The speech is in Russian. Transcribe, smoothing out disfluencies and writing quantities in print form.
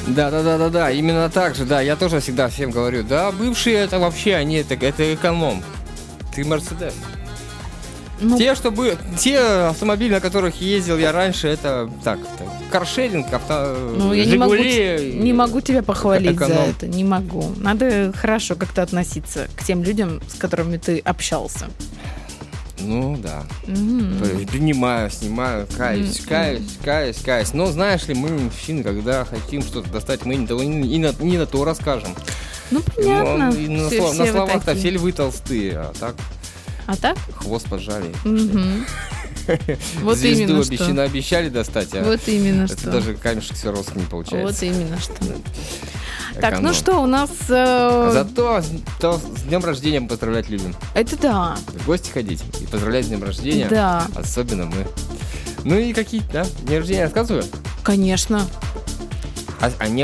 Да, именно так же, да. Я тоже всегда всем говорю, да, бывшие это вообще, они это эконом. Ты Мерседес. Ну, Те автомобили, на которых ездил я раньше, это каршеринг, я Жигули. не могу тебя похвалить эконом. за это, не могу. Надо хорошо как-то относиться к тем людям, с которыми ты общался. Ну, да. То есть принимаю, снимаю, каюсь. Но знаешь ли, мы, мужчины, когда хотим что-то достать, мы не на то расскажем. Ну, понятно. На словах-то все львы толстые, А так? хвост поджали. Вот Звезду именно что. обещали достать, а Вот именно это что. даже камешек Сваровски не получается. Вот именно что. Так, Эконом. ну что, у нас... Зато с днем рождения мы поздравлять любим. Это да. В гости ходить и поздравлять с днем рождения. Да. Особенно мы. Ну и какие-то, дни рождения рассказываю? Конечно. А не